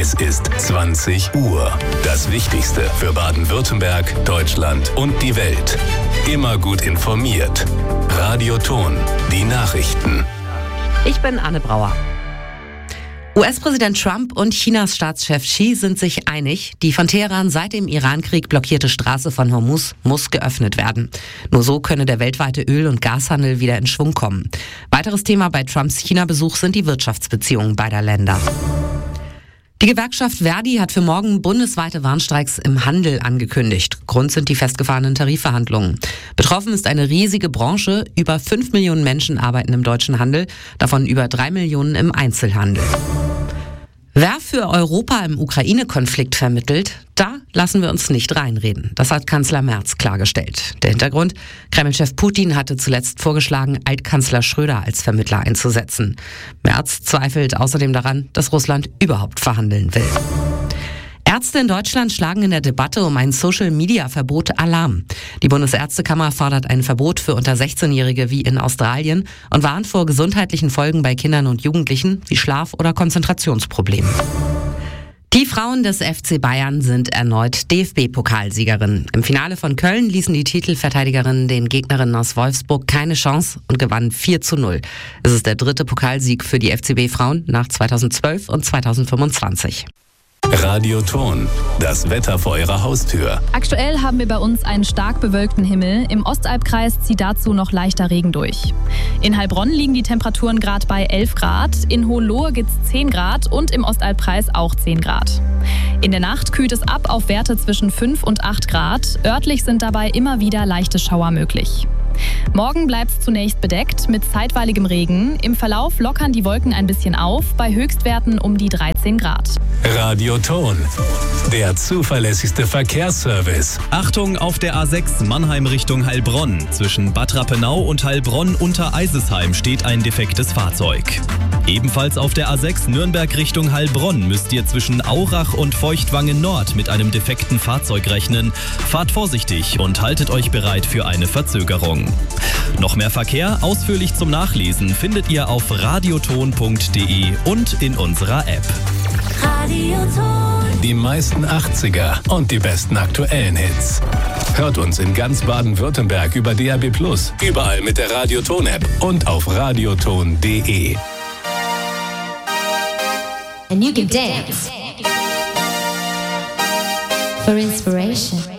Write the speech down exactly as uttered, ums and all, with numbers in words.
Es ist zwanzig Uhr. Das Wichtigste für Baden-Württemberg, Deutschland und die Welt. Immer gut informiert. Radio Ton, die Nachrichten. Ich bin Anne Brauer. U S-Präsident Trump und Chinas Staatschef Xi sind sich einig, die von Teheran seit dem Irankrieg blockierte Straße von Hormuz muss geöffnet werden. Nur so könne der weltweite Öl- und Gashandel wieder in Schwung kommen. Weiteres Thema bei Trumps China-Besuch sind die Wirtschaftsbeziehungen beider Länder. Die Gewerkschaft Verdi hat für morgen bundesweite Warnstreiks im Handel angekündigt. Grund sind die festgefahrenen Tarifverhandlungen. Betroffen ist eine riesige Branche. Über fünf Millionen Menschen arbeiten im deutschen Handel, davon über drei Millionen im Einzelhandel. Wer für Europa im Ukraine-Konflikt vermittelt, da lassen wir uns nicht reinreden. Das hat Kanzler Merz klargestellt. Der Hintergrund? Kreml-Chef Putin hatte zuletzt vorgeschlagen, Altkanzler Schröder als Vermittler einzusetzen. Merz zweifelt außerdem daran, dass Russland überhaupt verhandeln will. Ärzte in Deutschland schlagen in der Debatte um ein Social-Media-Verbot Alarm. Die Bundesärztekammer fordert ein Verbot für unter sechzehnjährige wie in Australien und warnt vor gesundheitlichen Folgen bei Kindern und Jugendlichen wie Schlaf- oder Konzentrationsproblemen. Die Frauen des F C Bayern sind erneut D F B-Pokalsiegerinnen. Im Finale von Köln ließen die Titelverteidigerinnen den Gegnerinnen aus Wolfsburg keine Chance und gewannen vier zu null. Es ist der dritte Pokalsieg für die F C B-Frauen nach zweitausendzwölf und zweitausendfünfundzwanzig. Radio Ton, das Wetter vor Ihrer Haustür. Aktuell haben wir bei uns einen stark bewölkten Himmel. Im Ostalbkreis zieht dazu noch leichter Regen durch. In Heilbronn liegen die Temperaturen gerade bei elf Grad, in Hohenlohe gibt es zehn Grad und im Ostalbkreis auch zehn Grad. In der Nacht kühlt es ab auf Werte zwischen fünf und acht Grad. Örtlich sind dabei immer wieder leichte Schauer möglich. Morgen bleibt es zunächst bedeckt mit zeitweiligem Regen. Im Verlauf lockern die Wolken ein bisschen auf, bei Höchstwerten um die dreizehn Grad. Radio Ton, der zuverlässigste Verkehrsservice. Achtung auf der A sechs Mannheim Richtung Heilbronn. Zwischen Bad Rappenau und Heilbronn unter Eisesheim steht ein defektes Fahrzeug. Ebenfalls auf der A sechs Nürnberg Richtung Heilbronn müsst ihr zwischen Aurach und Feuchtwangen Nord mit einem defekten Fahrzeug rechnen. Fahrt vorsichtig und haltet euch bereit für eine Verzögerung. Noch mehr Verkehr ausführlich zum Nachlesen findet ihr auf radioton punkt de und in unserer App. Radioton. Die meisten achtziger und die besten aktuellen Hits. Hört uns in ganz Baden-Württemberg über D A B plus, überall mit der Radioton-App und auf radioton punkt de. And you can dance for inspiration.